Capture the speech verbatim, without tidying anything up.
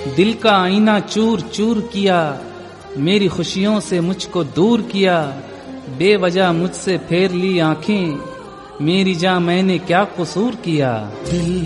दिल का आईना चूर चूर किया, मेरी खुशियों से मुझको दूर किया। बेवजह मुझसे फेर ली आंखें, मेरी जान मैंने क्या कसूर किया। दिल